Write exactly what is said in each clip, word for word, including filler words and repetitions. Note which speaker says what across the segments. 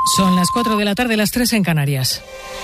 Speaker 1: Son las cuatro de la tarde, las tres en Canarias.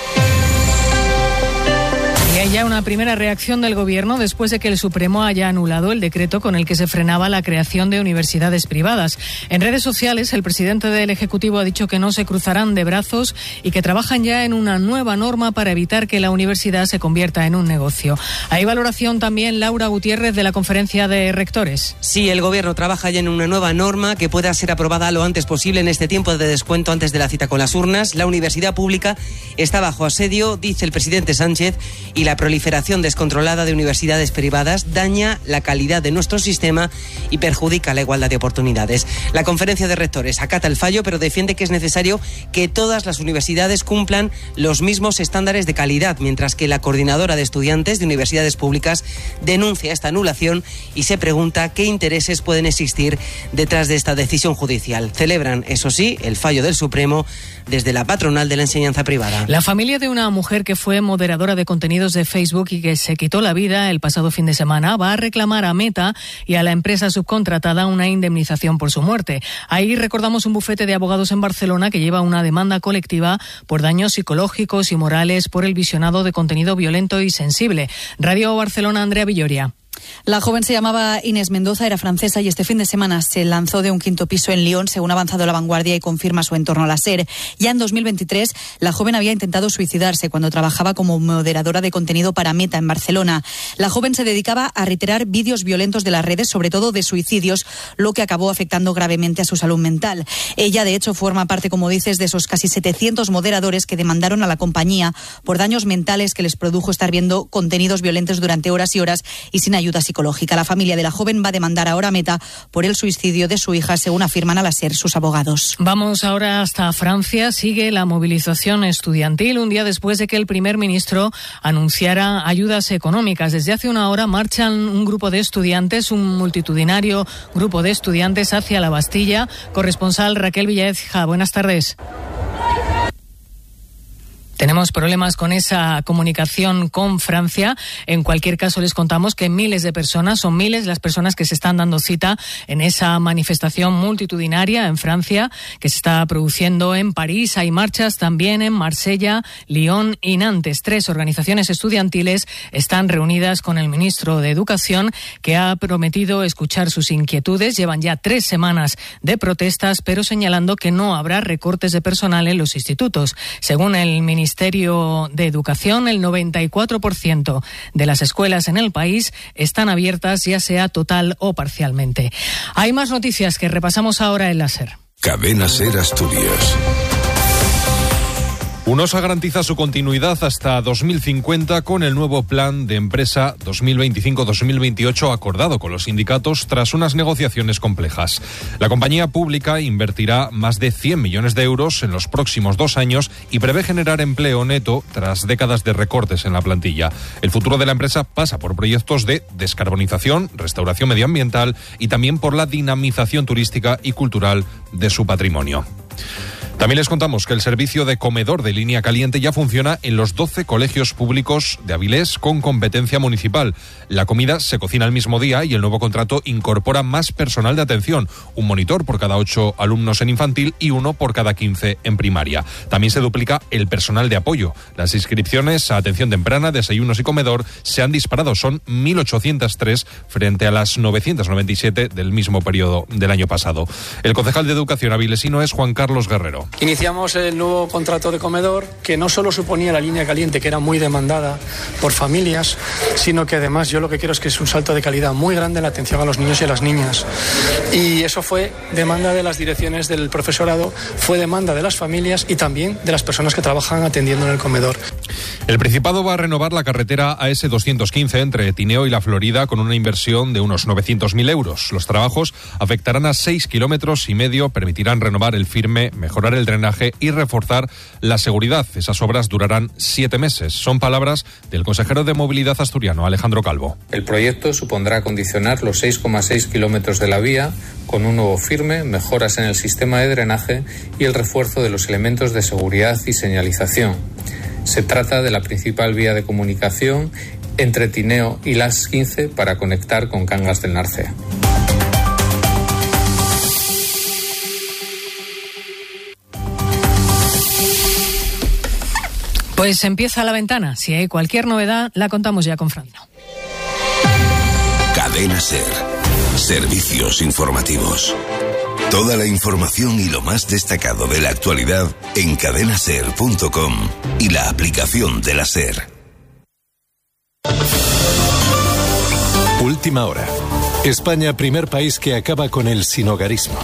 Speaker 1: Y hay ya una primera reacción del Gobierno después de que el Supremo haya anulado el decreto con el que se frenaba la creación de universidades privadas. En redes sociales, el presidente del Ejecutivo ha dicho que no se cruzarán de brazos y que trabajan ya en una nueva norma para evitar que la universidad se convierta en un negocio. Hay valoración también, Laura Gutiérrez, de la Conferencia de Rectores.
Speaker 2: Sí, el Gobierno trabaja ya en una nueva norma que pueda ser aprobada lo antes posible en este tiempo de descuento antes de la cita con las urnas. La universidad pública está bajo asedio, dice el presidente Sánchez, y la proliferación descontrolada de universidades privadas daña la calidad de nuestro sistema y perjudica la igualdad de oportunidades. La Conferencia de Rectores acata el fallo, pero defiende que es necesario que todas las universidades cumplan los mismos estándares de calidad, mientras que la Coordinadora de Estudiantes de Universidades Públicas denuncia esta anulación y se pregunta qué intereses pueden existir detrás de esta decisión judicial. Celebran, eso sí, el fallo del Supremo desde la patronal de la enseñanza privada.
Speaker 1: La familia de una mujer que fue moderadora de contenidos de Facebook y que se quitó la vida el pasado fin de semana va a reclamar a Meta y a la empresa subcontratada una indemnización por su muerte. Ahí recordamos un bufete de abogados en Barcelona que lleva una demanda colectiva por daños psicológicos y morales por el visionado de contenido violento y sensible. Radio Barcelona, Andrea Villoria.
Speaker 3: La joven se llamaba Inés Mendoza, era francesa y este fin de semana se lanzó de un quinto piso en Lyon, según ha avanzado La Vanguardia y confirma su entorno a la SER. Ya en dos mil veintitrés, la joven había intentado suicidarse cuando trabajaba como moderadora de contenido para Meta en Barcelona. La joven se dedicaba a reiterar vídeos violentos de las redes, sobre todo de suicidios, lo que acabó afectando gravemente a su salud mental. Ella, de hecho, forma parte, como dices, de esos casi setecientos moderadores que demandaron a la compañía por daños mentales que les produjo estar viendo contenidos violentos durante horas y horas y sin ayuda psicológica. La familia de la joven va a demandar ahora a Meta por el suicidio de su hija, según afirman a la SER sus abogados.
Speaker 1: Vamos ahora hasta Francia. Sigue la movilización estudiantil un día después de que el primer ministro anunciara ayudas económicas. Desde hace una hora marchan un grupo de estudiantes, un multitudinario grupo de estudiantes hacia la Bastilla. Corresponsal Raquel Villaécija, buenas tardes. Tenemos problemas con esa comunicación con Francia. En cualquier caso, les contamos que miles de personas, son miles las personas que se están dando cita en esa manifestación multitudinaria en Francia que se está produciendo en París. Hay marchas también en Marsella, Lyon y Nantes. Tres organizaciones estudiantiles están reunidas con el ministro de Educación, que ha prometido escuchar sus inquietudes. Llevan ya tres semanas de protestas, pero señalando que no habrá recortes de personal en los institutos. Según el ministro Ministerio de Educación, el noventa y cuatro por ciento de las escuelas en el país están abiertas, ya sea total o parcialmente. Hay más noticias que repasamos ahora en la SER.
Speaker 4: Cadena SER Asturias.
Speaker 5: UNOSA garantiza su continuidad hasta dos mil cincuenta con el nuevo plan de empresa dos mil veinticinco dos mil veintiocho acordado con los sindicatos tras unas negociaciones complejas. La compañía pública invertirá más de cien millones de euros en los próximos dos años y prevé generar empleo neto tras décadas de recortes en la plantilla. El futuro de la empresa pasa por proyectos de descarbonización, restauración medioambiental y también por la dinamización turística y cultural de su patrimonio. También les contamos que el servicio de comedor de línea caliente ya funciona en los doce colegios públicos de Avilés con competencia municipal. La comida se cocina el mismo día y el nuevo contrato incorpora más personal de atención, un monitor por cada ocho alumnos en infantil y uno por cada quince en primaria. También se duplica el personal de apoyo. Las inscripciones a atención temprana, desayunos y comedor se han disparado. Son mil ochocientos tres frente a las novecientos noventa y siete del mismo periodo del año pasado. El concejal de Educación avilesino es Juan Carlos Guerrero.
Speaker 6: Iniciamos el nuevo contrato de comedor, que no solo suponía la línea caliente, que era muy demandada por familias, sino que además yo lo que quiero es que es un salto de calidad muy grande en la atención a los niños y a las niñas. Y eso fue demanda de las direcciones del profesorado, fue demanda de las familias y también de las personas que trabajan atendiendo en el comedor.
Speaker 5: El Principado va a renovar la carretera A S doscientos quince entre Tineo y La Florida con una inversión de unos novecientos mil euros. Los trabajos afectarán a seis kilómetros y medio, permitirán renovar el firme, mejorar el drenaje y reforzar la seguridad. Esas obras durarán siete meses. Son palabras del consejero de Movilidad asturiano, Alejandro Calvo.
Speaker 7: El proyecto supondrá acondicionar los seis coma seis kilómetros de la vía con un nuevo firme, mejoras en el sistema de drenaje y el refuerzo de los elementos de seguridad y señalización. Se trata de la principal vía de comunicación entre Tineo y Las quince para conectar con Cangas del Narcea.
Speaker 1: Pues empieza La Ventana. Si hay cualquier novedad, la contamos ya con Fran.
Speaker 4: Cadena SER. Servicios informativos. Toda la información y lo más destacado de la actualidad en cadena ser punto com y la aplicación de la SER.
Speaker 8: Última hora. España, primer país que acaba con el sinhogarismo.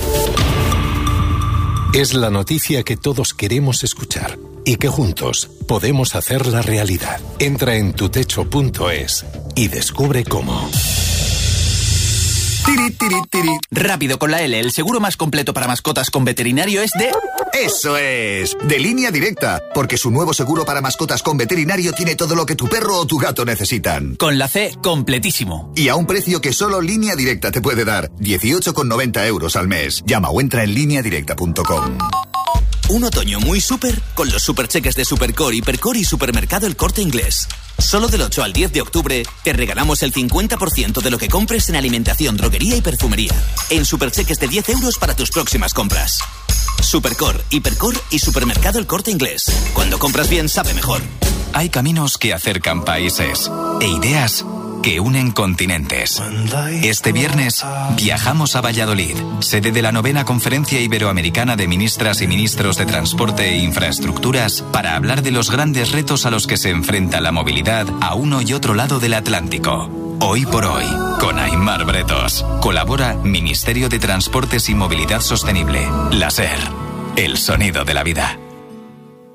Speaker 8: Es la noticia que todos queremos escuchar y que juntos podemos hacerla realidad. Entra en tutecho punto es y descubre cómo.
Speaker 9: Tiri, tiri, tiri. Rápido con la L, el seguro más completo para mascotas con veterinario es de...
Speaker 10: ¡Eso es! De Línea Directa, porque su nuevo seguro para mascotas con veterinario tiene todo lo que tu perro o tu gato necesitan.
Speaker 9: Con la C, completísimo.
Speaker 10: Y a un precio que solo Línea Directa te puede dar, dieciocho con noventa euros al mes. Llama o entra en línea directa punto com.
Speaker 9: Un otoño muy súper con los supercheques de Supercore, Hipercore y Supermercado El Corte Inglés. Solo del ocho al diez de octubre te regalamos el cincuenta por ciento de lo que compres en alimentación, droguería y perfumería. En supercheques de diez euros para tus próximas compras. Supercore, Hipercore y Supermercado El Corte Inglés. Cuando compras bien, sabe mejor.
Speaker 11: Hay caminos que acercan países e ideas que unen continentes. Este viernes viajamos a Valladolid, sede de la novena Conferencia Iberoamericana de Ministras y Ministros de Transporte e Infraestructuras, para hablar de los grandes retos a los que se enfrenta la movilidad a uno y otro lado del Atlántico. Hoy por hoy, con Aimar Bretos. Colabora Ministerio de Transportes y Movilidad Sostenible. La SER, el sonido de la vida.